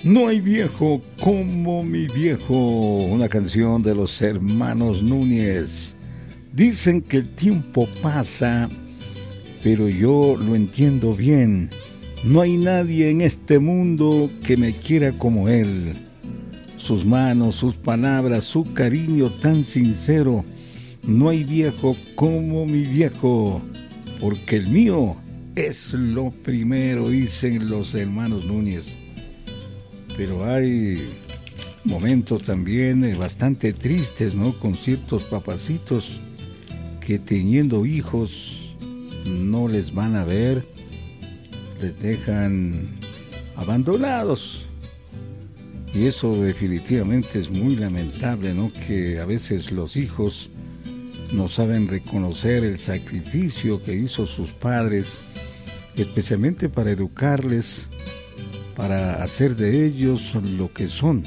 No hay viejo como mi viejo, una canción de los hermanos Núñez. Dicen que el tiempo pasa, pero yo lo entiendo bien. No hay nadie en este mundo que me quiera como él. Sus manos, sus palabras, su cariño tan sincero. No hay viejo como mi viejo, porque el mío es lo primero, dicen los hermanos Núñez. Pero hay momentos también bastante tristes, ¿no? Con ciertos papacitos que teniendo hijos no les van a ver, les dejan abandonados. Y eso definitivamente es muy lamentable, ¿no? Que a veces los hijos no saben reconocer el sacrificio que hizo sus padres, especialmente para educarles, para hacer de ellos lo que son.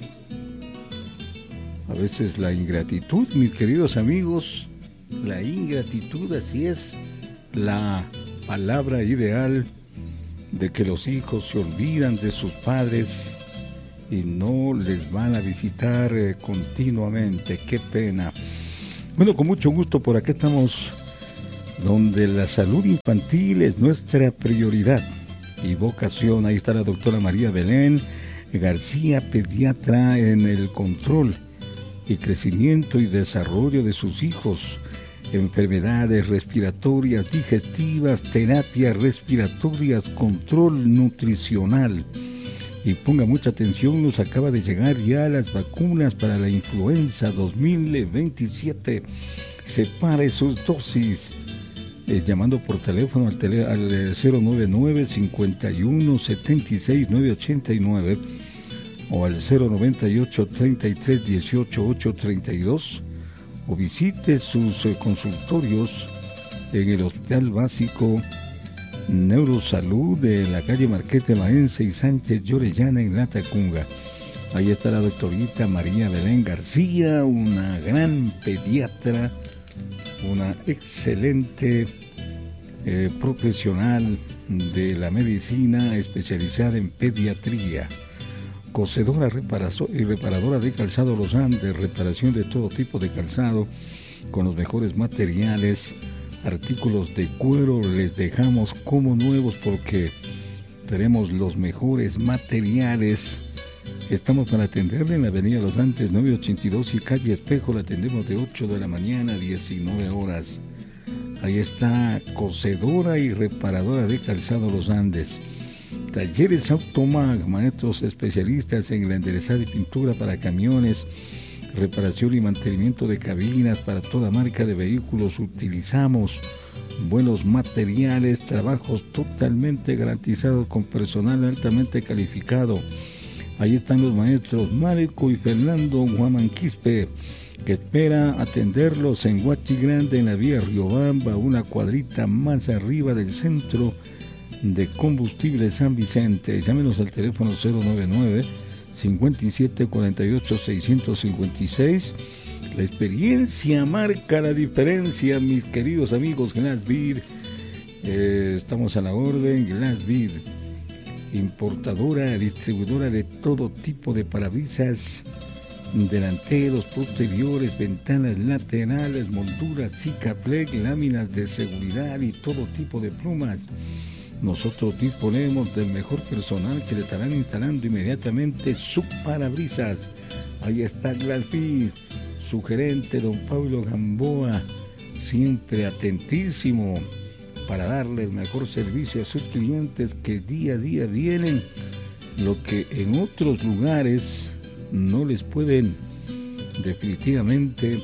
A veces la ingratitud, mis queridos amigos, la ingratitud, así es la palabra ideal de que los hijos se olvidan de sus padres y no les van a visitar continuamente. Qué pena. Bueno, con mucho gusto por acá estamos, donde la salud infantil es nuestra prioridad y vocación. Ahí está la doctora María Belén García, pediatra, en el control y crecimiento y desarrollo de sus hijos, enfermedades respiratorias, digestivas, terapias respiratorias, control nutricional. Y ponga mucha atención, nos acaba de llegar ya las vacunas para la influenza 2027. Separe sus dosis. Llamando por teléfono al 099-51-76-989 o al 098-33-18-832, o visite sus consultorios en el Hospital Básico Neurosalud de la calle Marquete Maense y Sánchez Llorellana en La Tacunga. Ahí está la doctorita María Belén García, una gran pediatra, una excelente profesional de la medicina especializada en pediatría, cosedora y reparadora de calzado Los Andes, reparación de todo tipo de calzado con los mejores materiales, artículos de cuero les dejamos como nuevos porque tenemos los mejores materiales. Estamos para atenderle en la avenida Los Andes 982 y calle Espejo. La atendemos de 8 de la mañana a 19 horas. Ahí está, cosedora y reparadora de calzado Los Andes. Talleres Automag, maestros especialistas en la enderezada y pintura para camiones, reparación y mantenimiento de cabinas para toda marca de vehículos. Utilizamos buenos materiales, trabajos totalmente garantizados con personal altamente calificado. Ahí están los maestros Marco y Fernando Guamanquispe, que espera atenderlos en Huachi Grande, en la vía Riobamba, una cuadrita más arriba del centro de combustible San Vicente. Llámenos al teléfono 099-5748-656. La experiencia marca la diferencia, mis queridos amigos. Glassbeer, estamos a la orden. Glassbeer, importadora, distribuidora de todo tipo de parabrisas, delanteros, posteriores, ventanas laterales, molduras, Sikaplex, láminas de seguridad y todo tipo de plumas. Nosotros disponemos del mejor personal que le estarán instalando inmediatamente su parabrisas. Ahí está Glassbeer, su gerente, don Pablo Gamboa, siempre atentísimo para darle el mejor servicio a sus clientes que día a día vienen, lo que en otros lugares no les pueden definitivamente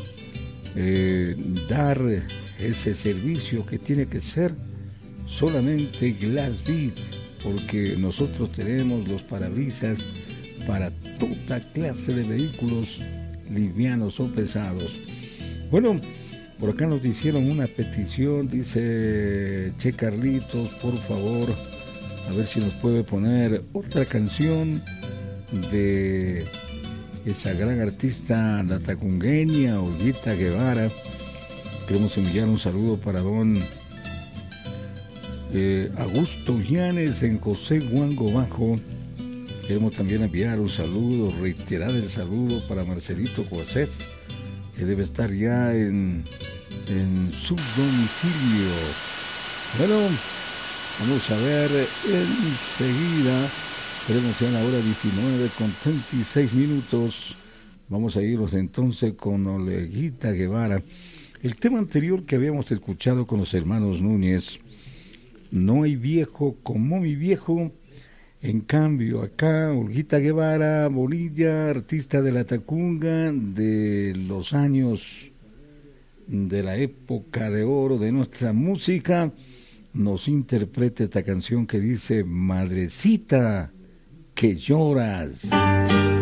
dar ese servicio que tiene que ser solamente Glassbeer, porque nosotros tenemos los parabrisas para toda clase de vehículos, livianos o pesados. Bueno, por acá nos hicieron una petición, dice Che Carlitos, por favor, a ver si nos puede poner otra canción de esa gran artista latacungueña, Olguita Guevara. Queremos enviar un saludo para don Augusto Llanes en José Guango Bajo, Queremos también enviar un saludo, reiterar el saludo para Marcelito Coacés, que debe estar ya en su domicilio. Bueno, vamos a ver enseguida. Tenemos ya la hora 19:36. Vamos a irnos entonces con Olguita Guevara. El tema anterior que habíamos escuchado con los hermanos Núñez, no hay viejo como mi viejo. En cambio, acá, Olguita Guevara, Bonilla, artista de la Tacunga, de los años de la época de oro de nuestra música, nos interpreta esta canción que dice: Madrecita, que lloras.